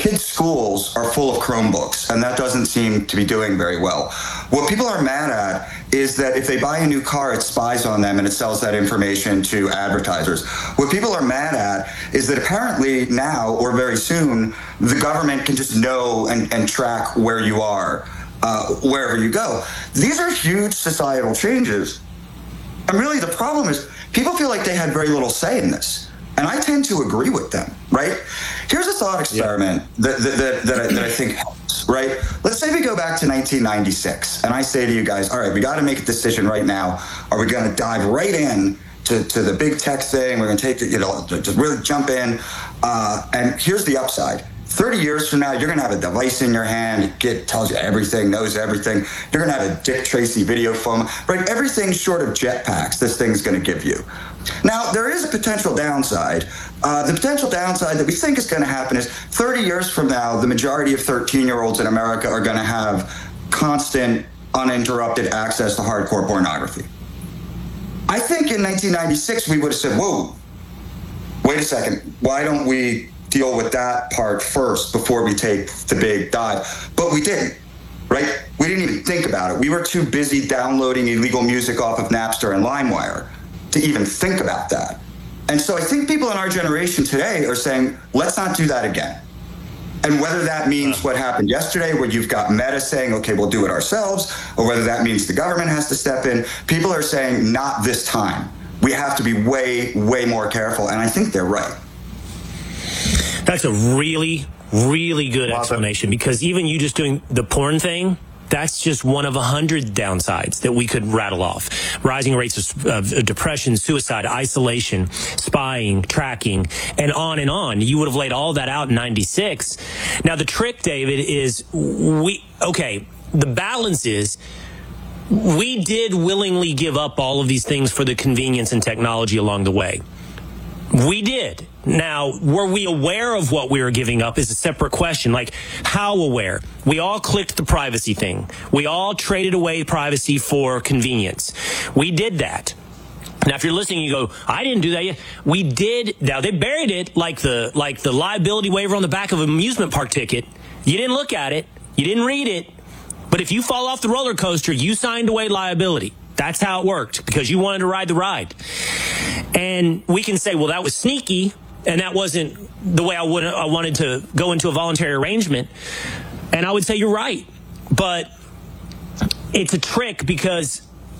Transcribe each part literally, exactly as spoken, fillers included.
kids' schools are full of Chromebooks, and that doesn't seem to be doing very well. What people are mad at is that if they buy a new car, it spies on them and it sells that information to advertisers. What people are mad at is that apparently now, or very soon, the government can just know and, and track where you are, uh, wherever you go. These are huge societal changes. And really the problem is people feel like they had very little say in this. And I tend to agree with them, right? Here's a thought experiment yeah. that, that, that, that, I, that I think helps, right? Let's say we go back to nineteen ninety-six, and I say to you guys, all right, we got to make a decision right now. Are we going to dive right in to, to the big tech thing? We're going to take the, you know, just really jump in. Uh, and here's the upside. thirty years from now, you're going to have a device in your hand. It tells you everything, knows everything. You're going to have a Dick Tracy video phone, right? Everything short of jetpacks, this thing's going to give you. Now, there is a potential downside. Uh, the potential downside that we think is going to happen is thirty years from now, the majority of thirteen-year-olds in America are going to have constant, uninterrupted access to hardcore pornography. I think in nineteen ninety-six, we would have said, whoa, wait a second, why don't we deal with that part first before we take the big dive? But we didn't, right? We didn't even think about it. We were too busy downloading illegal music off of Napster and LimeWire to even think about that. And so I think people in our generation today are saying, let's not do that again. And whether that means what happened yesterday, where you've got Meta saying, okay, we'll do it ourselves, or whether that means the government has to step in, people are saying, not this time. We have to be way, way more careful. And I think they're right. That's a really, really good explanation, because even you just doing the porn thing, that's just one of a hundred downsides that we could rattle off. Rising rates of, of depression, suicide, isolation, spying, tracking, and on and on. You would have laid all that out in ninety-six. Now, the trick, David, is we, okay, the balance is we did willingly give up all of these things for the convenience and technology along the way. We did. Now, were we aware of what we were giving up is a separate question. Like, how aware? We all clicked the privacy thing. We all traded away privacy for convenience. We did that. Now, if you're listening, you go, I didn't do that yet. We did. Now, they buried it like the, like the liability waiver on the back of an amusement park ticket. You didn't look at it. You didn't read it. But if you fall off the roller coaster, you signed away liability. That's how it worked, because you wanted to ride the ride. And we can say, well, that was sneaky, and that wasn't the way I would I wanted to go into a voluntary arrangement. And I would say you're right. But it's a trick because,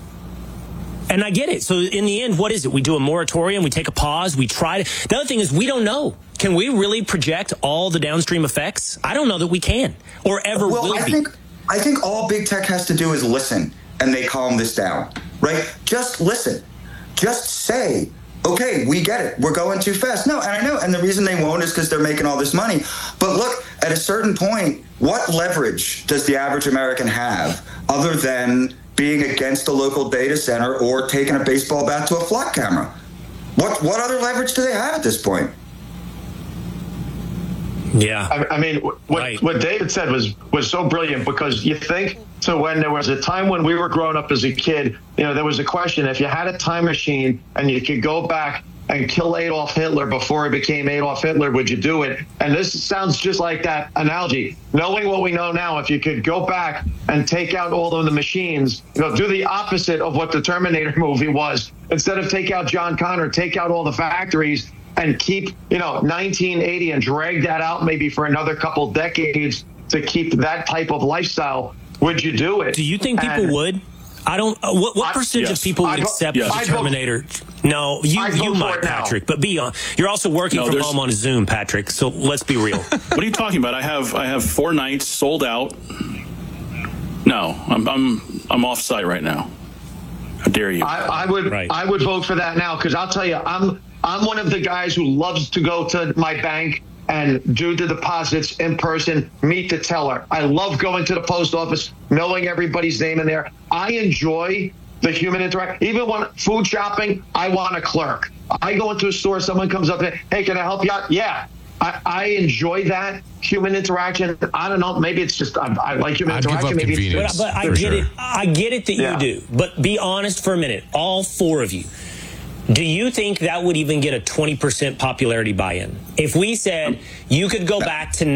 and I get it. So in the end, what is it? We do a moratorium, we take a pause, we try to. The other thing is we don't know. Can we really project all the downstream effects? I don't know that we can or ever well, will I be. Think, I think all big tech has to do is listen, and they calm this down, right? Just listen. Just say, okay, we get it. We're going too fast. No, and I know, and the reason they won't is because they're making all this money. But look, at a certain point, what leverage does the average American have other than being against a local data center or taking a baseball bat to a flock camera? What what other leverage do they have at this point? Yeah. I, I mean, what right. what David said was was so brilliant, because you think, so when there was a time when we were growing up as a kid, you know, there was a question, if you had a time machine and you could go back and kill Adolf Hitler before he became Adolf Hitler, would you do it? And this sounds just like that analogy. Knowing what we know now, if you could go back and take out all of the machines, you know, do the opposite of what the Terminator movie was. Instead of take out John Connor, take out all the factories and keep, you know, nineteen eighty and drag that out maybe for another couple decades to keep that type of lifestyle. Would you do it? Do you think people and, would? I don't. Uh, what what percentage yes. of people would I'd, accept yes. the Terminator? Vote, no, you you might, Patrick. Now. But be on. You're also working no, from home on Zoom, Patrick. So let's be real. What are you talking about? I have I have four nights sold out. No, I'm I'm I'm off site right now. How dare you? I, I would right. I would vote for that now, because I'll tell you, I'm I'm one of the guys who loves to go to my bank and do the deposits in person, meet the teller. I love going to the post office, knowing everybody's name in there. I enjoy the human interaction. Even when food shopping, I want a clerk. I go into a store, someone comes up and, hey, can I help you out? Yeah. I, I enjoy that human interaction. I don't know. Maybe it's just I, I like human I'd interaction. Give up maybe convenience, it's, but, but I get sure. it. I get it that yeah. you do. But be honest for a minute. All four of you. Do you think that would even get a twenty percent popularity buy-in? If we said you could go back to